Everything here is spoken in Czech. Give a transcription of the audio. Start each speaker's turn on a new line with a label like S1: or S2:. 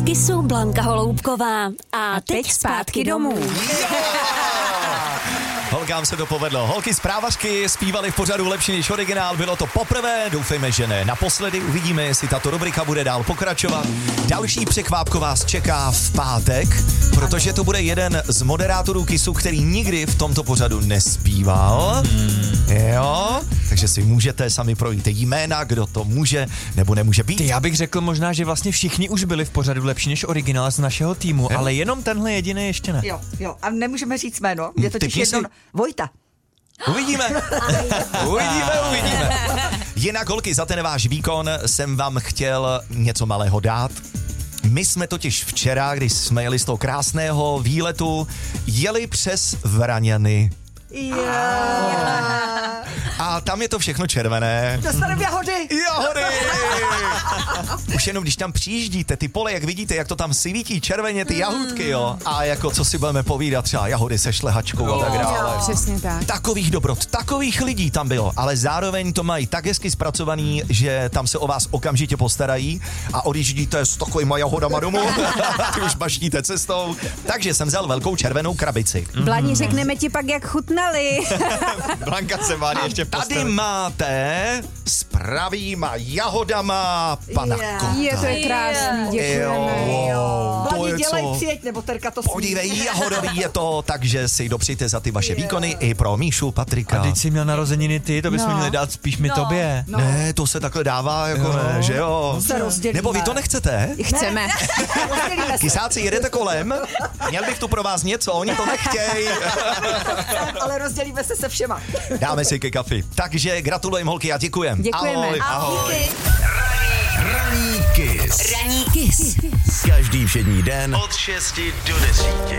S1: Kissu Blanka Holoubková. A teď zpátky domů.
S2: Holkám se to povedlo. Holky z Právařky zpívaly v pořadu Lepší než originál. Bylo to poprvé, doufejme, že ne naposledy. Uvidíme, jestli tato rubrika bude dál pokračovat. Další překvápko vás čeká v pátek, protože to bude jeden z moderátorů Kissu, který nikdy v tomto pořadu nespíval. Jo, takže si můžete sami projít jména, kdo to může nebo nemůže být.
S3: Já bych řekl možná, že vlastně všichni už byli v pořadu Lepší než originál z našeho týmu, ale jenom tenhle jediný ještě ne.
S4: Jo. A nemůžeme říct jméno. Je totiž jedno... Vojta.
S2: Uvidíme. Uvidíme. Jinak, holky, za ten váš výkon jsem vám chtěl něco malého dát. My jsme totiž včera, když jsme jeli z toho krásného výletu, jeli přes Vraňany. A tam je to všechno červené.
S4: Dostaneme jahody.
S2: Už jenom když tam přijíždíte, ty pole, jak vidíte, jak to tam svítí červeně, ty jahůdky, jo. A jako co si budeme povídat, třeba jahody se šlehačkou a tak dále.
S5: Přesně tak.
S2: Takových dobrot, takových lidí tam bylo, ale zároveň to mají tak hezky zpracovaný, že tam se o vás okamžitě postarají a odjíždíte s takovýma jahodama domů, ty už baštíte cestou. Takže jsem vzal velkou červenou krabici.
S5: Blani, řekneme ti pak, jak chutnali.
S3: Blanka se má ještě
S2: Tady
S3: postavit.
S2: máte s pravýma jahodama pana Kota.
S5: Je, to je krásný, děkujeme.
S2: To je
S4: Blani, dělej,
S2: co?
S4: přijeď, nebo Terka to
S2: Podívej, jahodový je to, takže si dopřejte za ty vaše výkony i pro Míšu, Patrika.
S3: A teď jsi měl narozeniny ty, to bychom měli dát spíš mi tobě.
S2: Ne, to se takhle dává, jako ne, že jo?
S4: Se rozdělíme.
S2: Nebo vy to nechcete?
S5: Chceme.
S4: Rozdělíme se.
S2: Kysáci, jedete kolem? Měl bych tu pro vás něco, oni to nechtějí.
S4: Ale rozdělíme se všema.
S2: Dáme si ke kafi. Takže gratulujeme, holky, a děkujem.
S5: Děkujeme.
S2: Ahoj.
S6: Ranní Kiss.
S1: Ranní Kiss.
S6: Každý všední den od 6 do 10.